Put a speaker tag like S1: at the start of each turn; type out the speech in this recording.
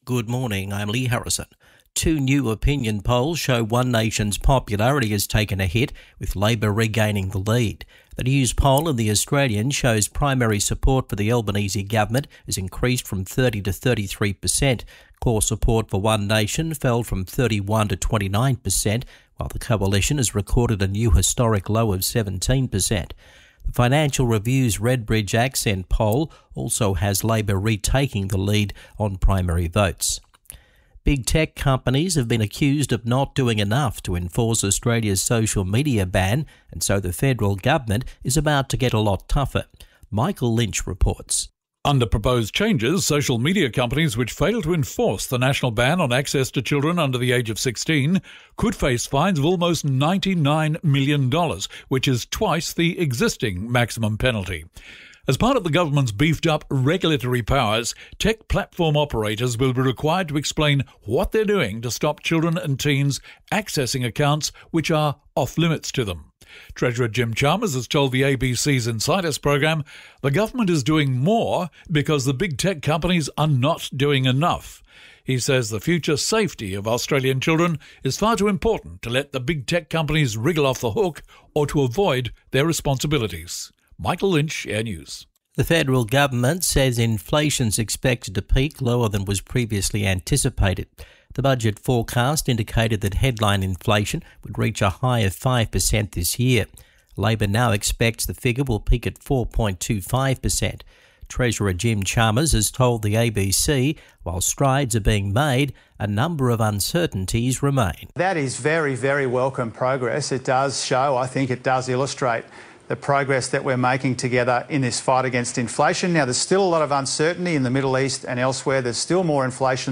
S1: Good morning, I'm Lee Harrison. Two new opinion polls show One Nation's popularity has taken a hit, with Labor regaining the lead. The News poll in The Australian shows primary support for the Albanese government has increased from 30 to 33%. Core support for One Nation fell from 31 to 29%, while the coalition has recorded a new historic low of 17%. The Financial Review's Redbridge Accent poll also has Labor retaking the lead on primary votes. Big tech companies have been accused of not doing enough to enforce Australia's social media ban, and so the federal government is about to get a lot tougher. Michael Lynch reports.
S2: Under proposed changes, social media companies which fail to enforce the national ban on access to children under the age of 16 could face fines of almost $99 million, which is twice the existing maximum penalty. As part of the government's beefed-up regulatory powers, tech platform operators will be required to explain what they're doing to stop children and teens accessing accounts which are off-limits to them. Treasurer Jim Chalmers has told the ABC's Insiders program the government is doing more because the big tech companies are not doing enough. He says the future safety of Australian children is far too important to let the big tech companies wriggle off the hook or to avoid their responsibilities. Michael Lynch, Air News.
S1: The federal government says inflation's expected to peak lower than was previously anticipated. The budget forecast indicated that headline inflation would reach a high of 5% this year. Labor now expects the figure will peak at 4.25%. Treasurer Jim Chalmers has told the ABC, while strides are being made, a number of uncertainties remain.
S3: That is very, very welcome progress. It does show, I think it does illustrate the progress that we're making together in this fight against inflation. Now, there's still a lot of uncertainty in the Middle East and elsewhere. There's still more inflation